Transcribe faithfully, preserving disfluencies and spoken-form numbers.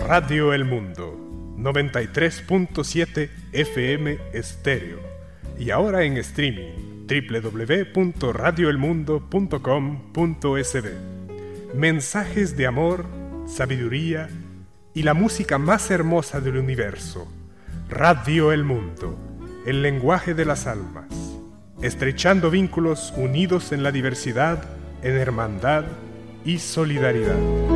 Radio El Mundo, noventa y tres punto siete F M estéreo. Y ahora en streaming, doble u doble u doble u punto radio el mundo punto com punto es de. Mensajes de amor, sabiduría y la música más hermosa del universo. Radio El Mundo, el lenguaje de las almas, estrechando vínculos unidos en la diversidad, en hermandad y solidaridad.